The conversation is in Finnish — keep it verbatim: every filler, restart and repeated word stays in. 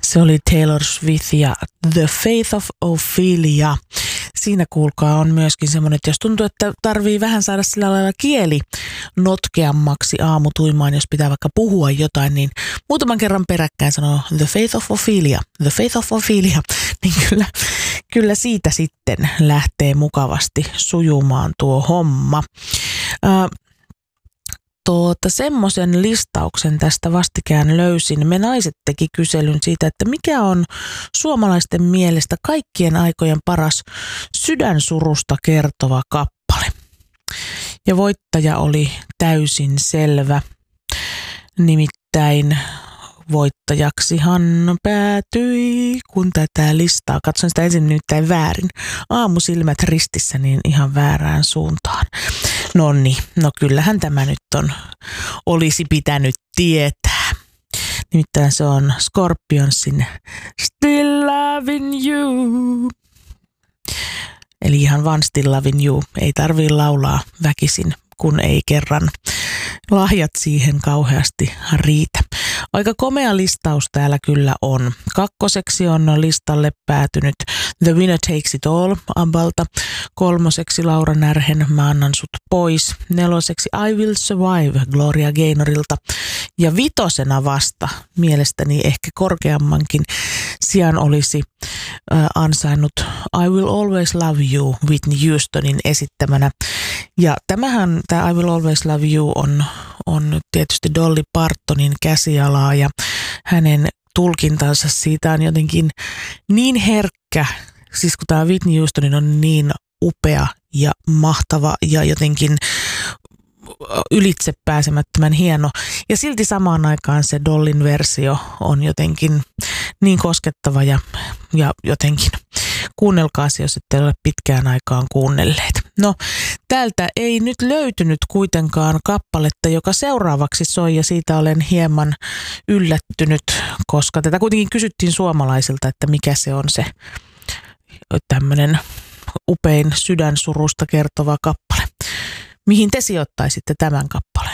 Se oli Taylor Swift ja The Faith of Ophelia. Siinä kuulkaa on myöskin semmoinen, että jos tuntuu, että tarvii vähän saada sillä lailla kieli notkeammaksi aamutuimaan, jos pitää vaikka puhua jotain, niin muutaman kerran peräkkäin sanoo The Faith of Ophelia, The Faith of Ophelia, niin kyllä, kyllä siitä sitten lähtee mukavasti sujumaan tuo homma. Äh, Tuota, semmoisen listauksen tästä vastikään löysin. Me naiset teki kyselyn siitä, että mikä on suomalaisten mielestä kaikkien aikojen paras sydänsurusta kertova kappale. Ja voittaja oli täysin selvä. Nimittäin voittajaksihan päätyi, kun tätä listaa, katson sitä ensin nimittäin väärin, aamusilmät ristissä niin ihan väärään suuntaan. No niin, no kyllähän tämä nyt on, olisi pitänyt tietää. Nimittäin se on Scorpionsin Still Loving You. Eli ihan vaan Still Loving You, ei tarvii laulaa väkisin, kun ei kerran lahjat siihen kauheasti riitä. Aika komea listaus täällä kyllä on. Kakkoseksi on listalle päätynyt The Winner Takes It All Abbalta. Kolmoseksi Laura Närhen Mä annan sut pois. Neloseksi I Will Survive Gloria Gaynorilta. Ja vitosena vasta mielestäni ehkä korkeammankin sijaan olisi äh, ansainnut I Will Always Love You Whitney Houstonin esittämänä. Ja tämähän, tämä I Will Always Love You on, on tietysti Dolly Partonin käsialaa ja hänen tulkintansa siitä on jotenkin niin herkkä, siis kun tämä Whitney Houstonin on niin upea ja mahtava ja jotenkin ylitse pääsemättömän hieno. Ja silti samaan aikaan se Dollin versio on jotenkin niin koskettava ja, ja jotenkin kuunnelkaa se, jos ette ole pitkään aikaan kuunnelleet. No, täältä ei nyt löytynyt kuitenkaan kappaletta, joka seuraavaksi soi ja siitä olen hieman yllättynyt, koska tätä kuitenkin kysyttiin suomalaisilta, että mikä se on se tämmöinen upein sydänsurusta kertova kappale. Mihin te sijoittaisitte tämän kappaleen?